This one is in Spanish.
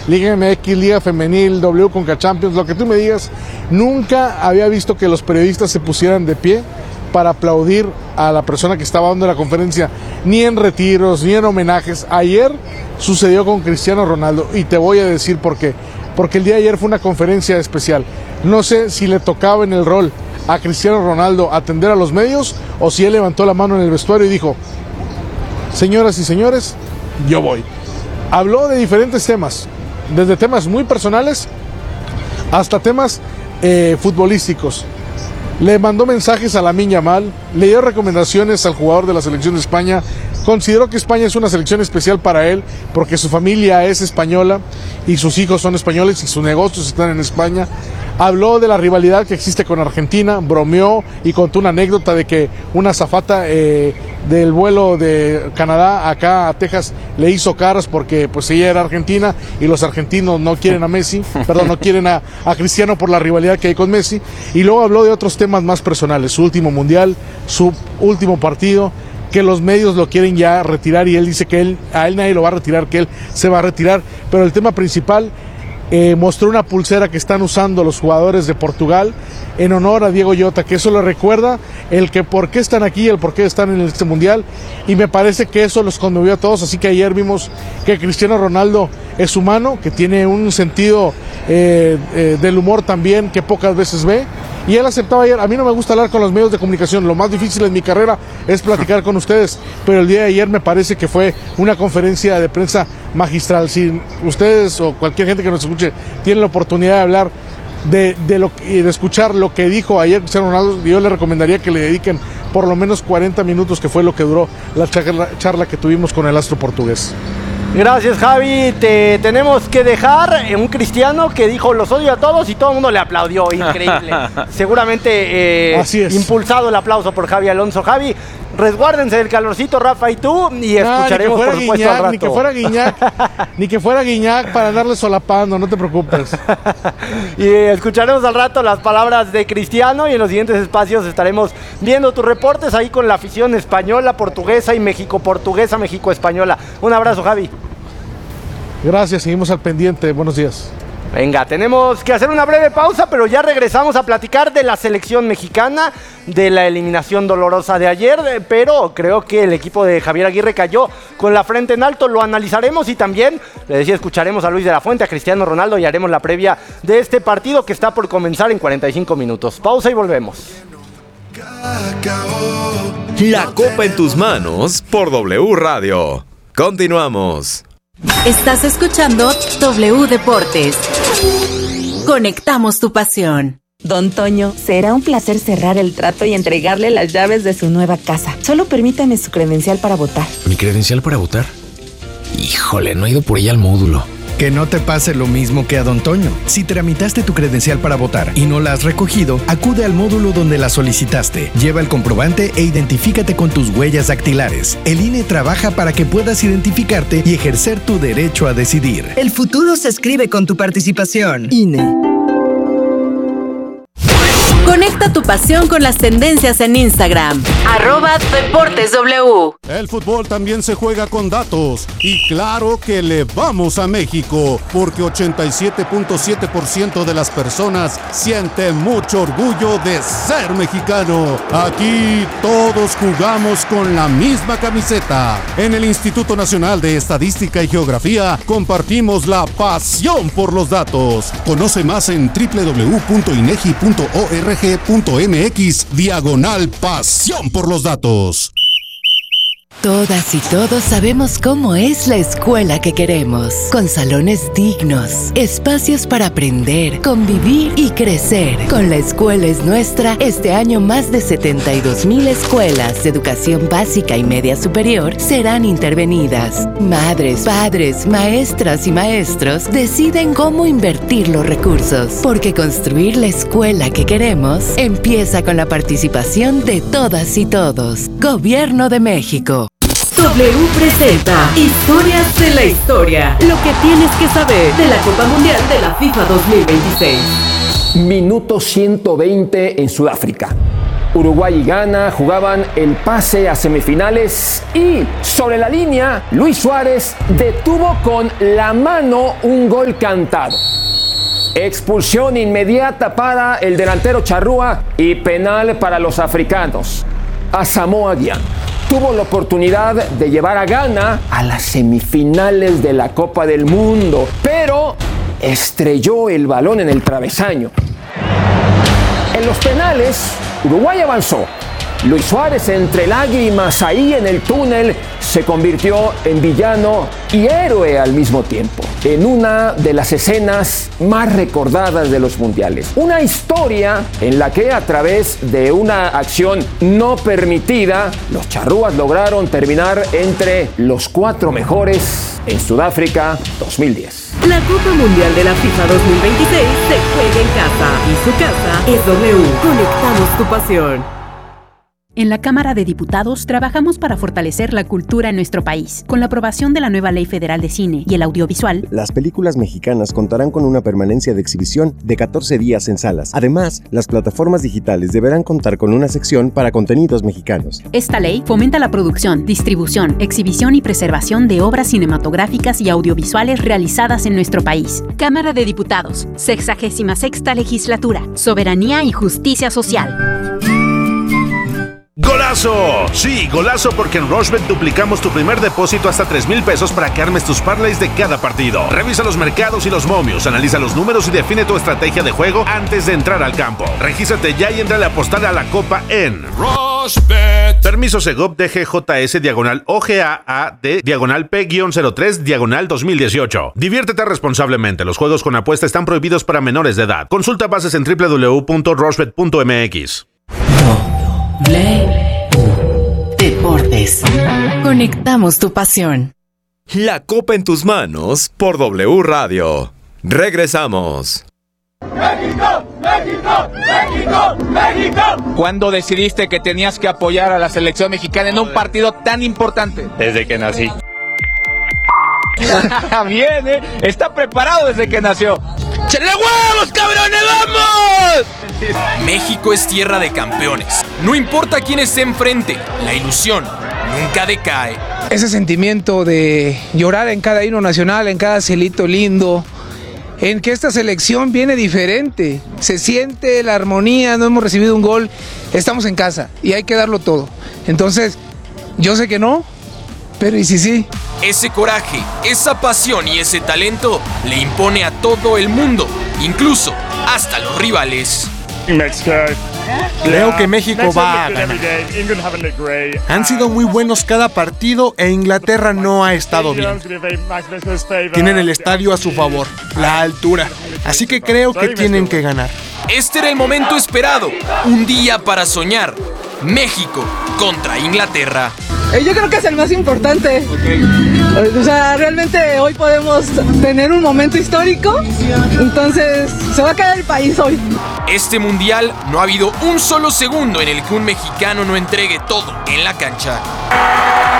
Liga MX, Liga Femenil, W Conca Champions, lo que tú me digas. Nunca había visto que los periodistas se pusieran de pie para aplaudir a la persona que estaba dando la conferencia, ni en retiros, ni en homenajes. Ayer sucedió con Cristiano Ronaldo y te voy a decir por qué. Porque el día de ayer fue una conferencia especial. No sé si le tocaba en el rol a Cristiano Ronaldo atender a los medios o si él levantó la mano en el vestuario y dijo: señoras y señores, yo voy. Habló de diferentes temas, desde temas muy personales hasta temas futbolísticos. Le mandó mensajes a Lamine Yamal, le dio recomendaciones al jugador de la selección de España. Consideró que España es una selección especial para él porque su familia es española y sus hijos son españoles y sus negocios están en España. Habló de la rivalidad que existe con Argentina, bromeó y contó una anécdota de que una azafata del vuelo de Canadá acá a Texas le hizo caras porque pues ella era argentina y los argentinos no quieren a Messi, perdón, no quieren a Cristiano por la rivalidad que hay con Messi. Y luego habló de otros temas más personales, su último mundial, su último partido, que los medios lo quieren ya retirar y él dice que a él nadie lo va a retirar, que él se va a retirar, pero el tema principal, mostró una pulsera que están usando los jugadores de Portugal en honor a Diego Jota, que eso le recuerda el que por qué están aquí, el por qué están en este mundial, y me parece que eso los conmovió a todos. Así que ayer vimos que Cristiano Ronaldo es humano, que tiene un sentido del humor también que pocas veces ve, y él aceptaba ayer. A mí no me gusta hablar con los medios de comunicación, lo más difícil en mi carrera es platicar con ustedes, pero el día de ayer me parece que fue una conferencia de prensa magistral. Si ustedes o cualquier gente que nos escuche tiene la oportunidad de hablar de escuchar lo que dijo ayer Cristiano Ronaldo, yo le recomendaría que le dediquen por lo menos 40 minutos, que fue lo que duró la charla que tuvimos con el astro portugués. Gracias, Javi. Te tenemos que dejar un Cristiano que dijo los odio a todos y todo el mundo le aplaudió. Increíble. Seguramente impulsado el aplauso por Javi Alonso. Javi, resguárdense del calorcito, Rafa y tú, y escucharemos por supuesto Guiñac, al rato. Ni que fuera Guiñac para darle solapando, no te preocupes. Y escucharemos al rato las palabras de Cristiano, y en los siguientes espacios estaremos viendo tus reportes ahí con la afición española, portuguesa y México-portuguesa, México-española. Un abrazo, Javi. Gracias, seguimos al pendiente. Buenos días. Venga, tenemos que hacer una breve pausa, pero ya regresamos a platicar de la selección mexicana, de la eliminación dolorosa de ayer, pero creo que el equipo de Javier Aguirre cayó con la frente en alto. Lo analizaremos y también, le decía, escucharemos a Luis de la Fuente, a Cristiano Ronaldo, y haremos la previa de este partido que está por comenzar en 45 minutos. Pausa y volvemos. La copa en tus manos por W Radio. Continuamos. Estás escuchando W Deportes. Conectamos tu pasión. Don Toño, será un placer cerrar el trato y entregarle las llaves de su nueva casa. Solo permítame su credencial para votar. ¿Mi credencial para votar? Híjole, no he ido por ella al módulo. Que no te pase lo mismo que a Don Toño. Si tramitaste tu credencial para votar y no la has recogido, acude al módulo donde la solicitaste. Lleva el comprobante e identifícate con tus huellas dactilares. El INE trabaja para que puedas identificarte y ejercer tu derecho a decidir. El futuro se escribe con tu participación. INE. Conecta tu pasión con las tendencias en Instagram. @DeportesW. El fútbol también se juega con datos. Y claro que le vamos a México, porque 87.7% de las personas siente mucho orgullo de ser mexicano. Aquí todos jugamos con la misma camiseta. En el Instituto Nacional de Estadística y Geografía compartimos la pasión por los datos. Conoce más en www.inegi.org.mx/pasión por los datos. Todas y todos sabemos cómo es la escuela que queremos, con salones dignos, espacios para aprender, convivir y crecer. Con La Escuela es Nuestra, este año más de 72,000 escuelas de educación básica y media superior serán intervenidas. Madres, padres, maestras y maestros deciden cómo invertir los recursos, porque construir la escuela que queremos empieza con la participación de todas y todos. Gobierno de México. W presenta Historias de la Historia. Lo que tienes que saber de la Copa Mundial de la FIFA 2026. Minuto 120 en Sudáfrica. Uruguay y Ghana jugaban el pase a semifinales y sobre la línea Luis Suárez detuvo con la mano un gol cantado. Expulsión inmediata para el delantero charrúa y penal para los africanos. Asamoah Gyan tuvo la oportunidad de llevar a Ghana a las semifinales de la Copa del Mundo, pero estrelló el balón en el travesaño. En los penales, Uruguay avanzó. Luis Suárez, entre lágrimas ahí en el túnel, se convirtió en villano y héroe al mismo tiempo, en una de las escenas más recordadas de los mundiales. Una historia en la que a través de una acción no permitida, los charrúas lograron terminar entre los 4 mejores en Sudáfrica 2010. La Copa Mundial de la FIFA 2026 se juega en casa y su casa es W. Conectamos tu pasión. En la Cámara de Diputados trabajamos para fortalecer la cultura en nuestro país. Con la aprobación de la nueva Ley Federal de Cine y el Audiovisual, las películas mexicanas contarán con una permanencia de exhibición de 14 días en salas. Además, las plataformas digitales deberán contar con una sección para contenidos mexicanos. Esta ley fomenta la producción, distribución, exhibición y preservación de obras cinematográficas y audiovisuales realizadas en nuestro país. Cámara de Diputados, 66ª Legislatura, Soberanía y Justicia Social. ¡Golazo! Sí, golazo, porque en Rushbet duplicamos tu primer depósito hasta 3,000 pesos para que armes tus parlays de cada partido. Revisa los mercados y los momios, analiza los números y define tu estrategia de juego antes de entrar al campo. Regístrate ya y entra a apostar a la copa en Rushbet. Permiso Segov DGJS /OGAAD /P-03 /2018. Diviértete responsablemente. Los juegos con apuesta están prohibidos para menores de edad. Consulta bases en www.rushbet.mx. Deportes. Conectamos tu pasión. La copa en tus manos por W Radio. Regresamos. ¡México! ¡México! ¡México! ¡México! ¿Cuándo decidiste que tenías que apoyar a la selección mexicana en un partido tan importante? Desde que nací. Bien, está preparado desde que nació. ¡Chale huevos, cabrones, vamos! México es tierra de campeones. No importa quién esté enfrente, la ilusión nunca decae. Ese sentimiento de llorar en cada himno nacional, en cada cielito lindo, en que esta selección viene diferente. Se siente la armonía, no hemos recibido un gol, estamos en casa y hay que darlo todo. Entonces, yo sé que no, pero ¿y si sí? Ese coraje, esa pasión y ese talento le impone a todo el mundo, incluso hasta los rivales. Creo que México va a ganar. Han sido muy buenos cada partido e Inglaterra no ha estado bien. Tienen el estadio a su favor, la altura, así que creo que tienen que ganar. Este era el momento esperado, un día para soñar. México contra Inglaterra. Yo creo que es el más importante. O sea, realmente hoy podemos tener un momento histórico. Entonces, se va a quedar el país hoy. Este mundial no ha habido un solo segundo en el que un mexicano no entregue todo en la cancha.